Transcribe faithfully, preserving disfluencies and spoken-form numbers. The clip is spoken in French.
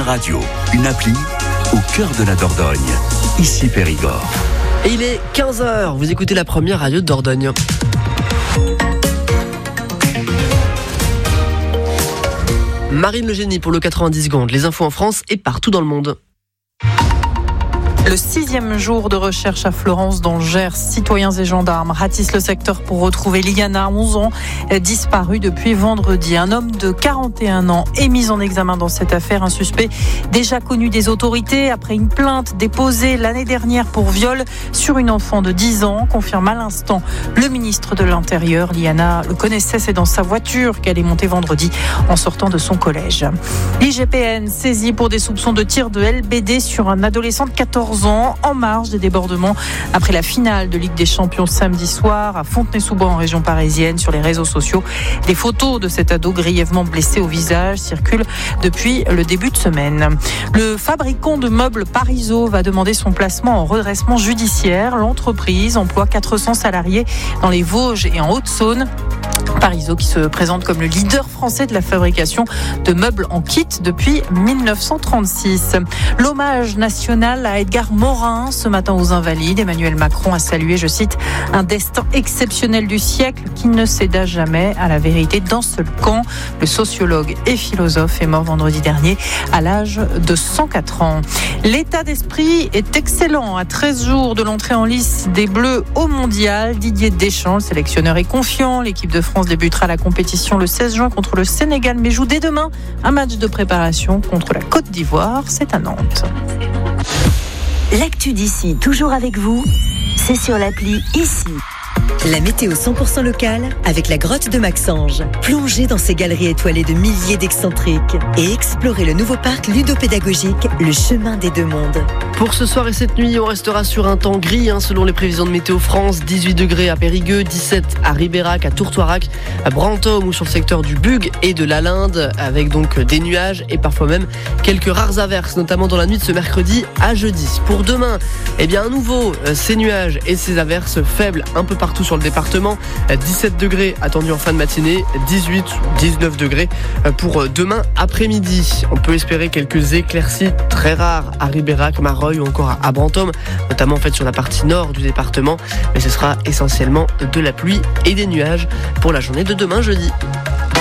Première Radio, une appli au cœur de la Dordogne. Ici Périgord. Et il est quinze heures, vous écoutez la Première Radio de Dordogne. Marine Le Génie pour le quatre-vingt-dix secondes. Les infos en France et partout dans le monde. Le sixième jour de recherche à Florence dans le Gers. Citoyens et gendarmes ratissent le secteur pour retrouver Liana, onze ans, disparue depuis vendredi. Un homme de quarante et un ans est mis en examen dans cette affaire. Un suspect déjà connu des autorités après une plainte déposée l'année dernière pour viol sur une enfant de dix ans, confirme à l'instant le ministre de l'Intérieur. Liana le connaissait, c'est dans sa voiture qu'elle est montée vendredi en sortant de son collège. L'I G P N saisi pour des soupçons de tir de L B D sur un adolescent de quatorze ans en marge des débordements après la finale de Ligue des Champions samedi soir à Fontenay-sous-Bois en région parisienne. Sur les réseaux sociaux, des photos de cet ado grièvement blessé au visage circulent depuis le début de semaine. Le fabricant de meubles Parizeau va demander son placement en redressement judiciaire. L'entreprise emploie quatre cents salariés dans les Vosges et en Haute-Saône. Parizeau qui se présente comme le leader français de la fabrication de meubles en kit depuis dix-neuf cent trente-six. L'hommage national à Edgar Morin ce matin aux Invalides. Emmanuel Macron a salué, je cite, un destin exceptionnel du siècle qui ne céda jamais à la vérité d'un seul camp. Le sociologue et philosophe est mort vendredi dernier à l'âge de cent quatre ans. L'état d'esprit est excellent à treize jours de l'entrée en lice des Bleus au Mondial. Didier Deschamps, le sélectionneur, est confiant. L'équipe de France débutera la compétition le seize juin contre le Sénégal, mais joue dès demain un match de préparation contre la Côte d'Ivoire. C'est à Nantes. L'actu d'ici, toujours avec vous, c'est sur l'appli Ici. La météo cent pour cent locale avec la grotte de Maxange. Plongez dans ces galeries étoilées de milliers d'excentriques et explorez le nouveau parc ludopédagogique, le chemin des deux mondes. Pour ce soir et cette nuit, on restera sur un temps gris hein, selon les prévisions de Météo France. dix-huit degrés à Périgueux, dix-sept à Ribérac, à Tourtoirac, à Brantôme ou sur le secteur du Bug et de la Linde, avec donc des nuages et parfois même quelques rares averses, notamment dans la nuit de ce mercredi à jeudi. Pour demain, eh bien à nouveau, ces nuages et ces averses faibles un peu partout sur le département. dix-sept degrés attendus en fin de matinée, dix-huit, dix-neuf degrés pour demain après-midi. On peut espérer quelques éclaircies très rares à Ribérac, Mareuil ou encore à Brantôme, notamment en fait sur la partie nord du département, mais ce sera essentiellement de la pluie et des nuages pour la journée de demain jeudi.